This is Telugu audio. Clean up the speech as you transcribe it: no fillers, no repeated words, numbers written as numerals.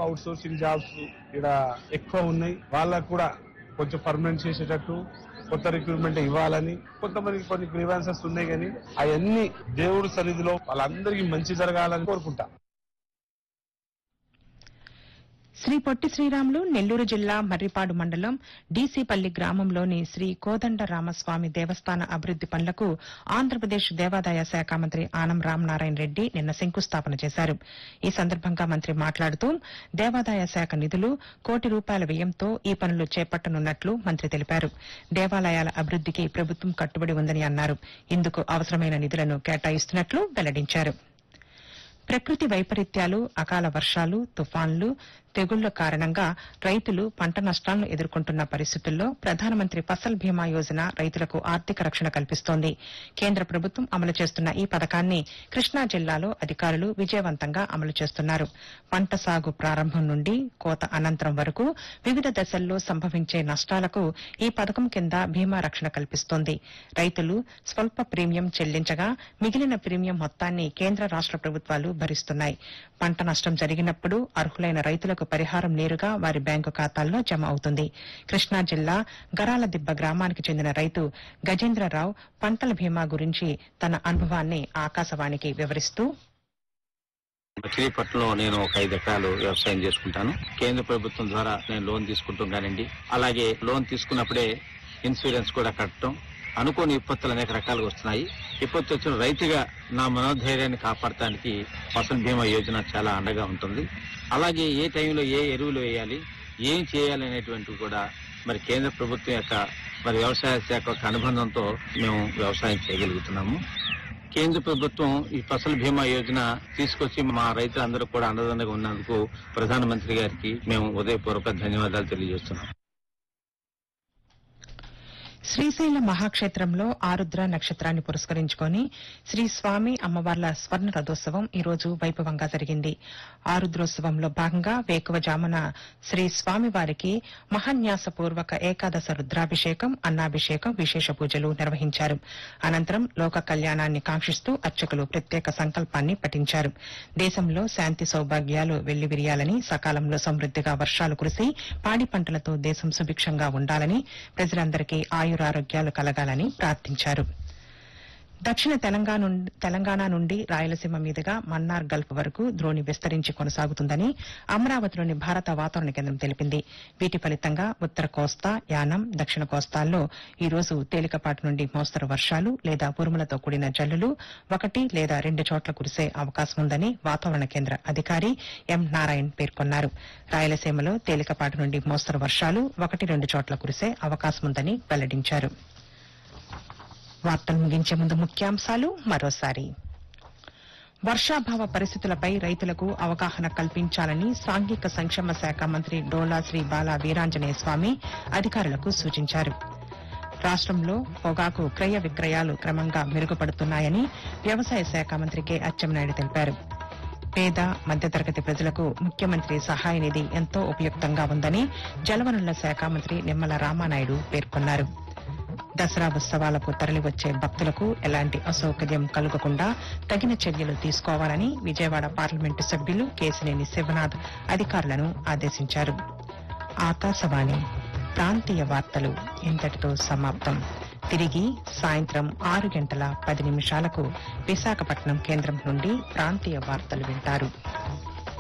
ఆఫ్ అవుట్ సోర్సింగ్ జాబ్స్ ఇక్కడ ఎక్కువ ఉన్నాయి. వాళ్ళకు కూడా కొంచెం పర్మనెంట్ చేసేటట్టు కొత్త రిక్రూట్మెంట్ ఇవ్వాలని కొంతమందికి కొన్ని గ్రీవాన్సెస్ ఉన్నాయి. కానీ అవన్నీ దేవుడి సన్నిధిలో వాళ్ళందరికీ మంచి జరగాలని కోరుకుంటా. శ్రీ పొట్టి శ్రీరాములు నెల్లూరు జిల్లా మర్రిపాడు మండలం డీసీపల్లి గ్రామంలోని శ్రీ కోదండ రామస్వామి దేవస్థాన అభివృద్ది పనులకు ఆంధ్రప్రదేశ్ దేవాదాయ శాఖ మంత్రి ఆనం రామనారాయణ రెడ్డి నిన్న శంకుస్థాపన చేశారు. ఈ సందర్భంగా మంత్రి మాట్లాడుతూ దేవాదాయ శాఖ నిధులు ₹1 వ్యయంతో ఈ పనులు చేపట్టనున్నట్లు మంత్రి తెలిపారు. దేవాలయాల అభివృద్దికి ప్రభుత్వం కట్టుబడి ఉందని అన్నారు. ఇందుకు అవసరమైన నిధులను కేటాయిస్తున్నట్లు వెల్లడించారు. ప్రకృతి వైపరీత్యాలు, అకాల వర్షాలు, తుఫాన్లు, తెగుళ్ల కారణంగా రైతులు పంట నష్టాలను ఎదుర్కొంటున్న పరిస్థితుల్లో ప్రధానమంత్రి ఫసల్ బీమా యోజన రైతులకు ఆర్థిక రక్షణ కల్పిస్తోంది. కేంద్ర ప్రభుత్వం అమలు చేస్తున్న ఈ పథకాన్ని కృష్ణా జిల్లాలో అధికారులు విజయవంతంగా అమలు చేస్తున్నారు. పంట సాగు ప్రారంభం నుండి కోత అనంతరం వరకు వివిధ దశల్లో సంభవించే నష్టాలకు ఈ పథకం కింద బీమా రక్షణ కల్పిస్తోంది. రైతులు స్వల్ప ప్రీమియం చెల్లించగా మిగిలిన ప్రీమియం మొత్తాన్ని కేంద్ర రాష్ట ప్రభుత్వాలు భరిస్తున్నాయి. పంట నష్టం జరిగినప్పుడు అర్హులైన రైతులకు పరిహారం నేరుగా వారి బ్యాంకు ఖాతాల్లో జమ అవుతుంది. కృష్ణా జిల్లా గరాలదిబ్బ గ్రామానికి చెందిన రైతు గజేంద్రరావు పంటల బీమా గురించి తన అనుభవాన్ని ఆకాశవాణికి వివరిస్తూ, మచిలీపట్నంలో నేను ఒక 5 ఎకరాలు వ్యవసాయం చేసుకుంటాను. కేంద్ర ప్రభుత్వం ద్వారా నేను లోన్ తీసుకుంటున్నానండి. అలాగే లోన్ తీసుకున్నప్పుడే ఇన్సూరెన్స్ కూడా కట్టడం, అనుకోని విపత్తులు అనేక రకాలుగా వస్తున్నాయి. విపత్తు వచ్చిన రైతుగా నా మనోధైర్యాన్ని కాపాడటానికి ఫసల్ బీమా యోజన చాలా అండగా ఉంటుంది. అలాగే ఏ టైంలో ఏ ఎరువులు వేయాలి, ఏం చేయాలి అనేటువంటివి కూడా మరి కేంద్ర ప్రభుత్వం యొక్క మరి వ్యవసాయ శాఖ యొక్క అనుబంధంతో మేము వ్యవసాయం చేయగలుగుతున్నాము. కేంద్ర ప్రభుత్వం ఈ ఫసల్ బీమా యోజన తీసుకొచ్చి మా రైతులందరూ కూడా అండదండగా ఉన్నందుకు ప్రధానమంత్రి గారికి మేము ఉదయపూర్వక ధన్యవాదాలు తెలియజేస్తున్నాం. శ్రీశైలం మహాక్షేత్రంలో ఆరుద్ర నక్షత్రాన్ని పురస్కరించుకుని శ్రీ స్వామి అమ్మవార్ల స్వర్ణ రథోత్సవం ఈ రోజు వైభవంగా జరిగింది. ఆరుద్రోత్సవంలో భాగంగా వేకువజామున శ్రీ స్వామివారికి మహాన్యాసపూర్వక ఏకాదశ రుద్రాభిషేకం, అన్నాభిషేకం, విశేష పూజలు నిర్వహించారు. అనంతరం లోక కళ్యాణాన్ని కాంక్షిస్తూ అర్చకులు ప్రత్యేక సంకల్పాన్ని పఠించారు. దేశంలో శాంతి సౌభాగ్యాలు వెల్లివిరియాలని, సకాలంలో సమృద్దిగా వర్షాలు కురిసి పాడి పంటలతో దేశం సుభిక్షంగా ఉండాలని, ప్రజలందరికీ ఆయురారోగ్యాలు కలగాలని ప్రార్థించారు. దక్షిణ తెలంగాణ నుండి రాయలసీమ మీదుగా మన్నార్ గల్ఫ్ వరకు ద్రోణి విస్తరించి కొనసాగుతుందని అమరావతిలోని భారత వాతావరణ కేంద్రం తెలిపింది. వీటి ఫలితంగా ఉత్తర కోస్తా, యానం, దక్షిణ కోస్తాల్లో ఈ రోజు తేలికపాటి నుండి మోస్తరు వర్షాలు లేదా ఉరుములతో కూడిన జల్లులు 1 లేదా 2 చోట్ల కురిసే అవకాశం ఉందని వాతావరణ కేంద్ర అధికారి ఎం నారాయణ్ పేర్కొన్నారు. రాయలసీమలో తేలికపాటి నుండి మోస్తరు వర్షాలు 1-2 చోట్ల కురిసే అవకాశం ఉందని వెల్లడించారు. వార్తలు ముగించే ముందు ముఖ్యాంశాలు మరోసారి. వర్షాభావ పరిస్థితులపై రైతులకు అవగాహన కల్పించాలని సాంఘిక సంక్షేమ శాఖ మంత్రి డోలా శ్రీ బాలా వీరాంజనేయ స్వామి అధికారులకు సూచించారు. రాష్టంలో పొగాకు క్రయ విక్రయాలు క్రమంగా మెరుగుపడుతున్నాయని వ్యవసాయ శాఖ మంత్రి కె అచ్చెన్నాయుడు తెలిపారు. పేద మధ్యతరగతి ప్రజలకు ముఖ్యమంత్రి సహాయ నిధి ఎంతో ఉపయుక్తంగా ఉందని జలవనరుల శాఖ మంత్రి నిమ్మల రామానాయుడు పేర్కొన్నారు. దసరా ఉత్సవాలకు తరలివచ్చే భక్తులకు ఎలాంటి అసౌకర్యం కలగకుండా తగిన చర్యలు తీసుకోవాలని విజయవాడ పార్లమెంటు సభ్యులు కేశినేని శివనాథ్ అధికారులను ఆదేశించారు. ఆకాశవాణి ప్రాంతీయ వార్తలు ఇంతటితో సమాప్తం. తిరిగి సాయంత్రం 6:10 విశాఖపట్నం కేంద్రం నుండి ప్రాంతీయ వార్తలు వింటారు.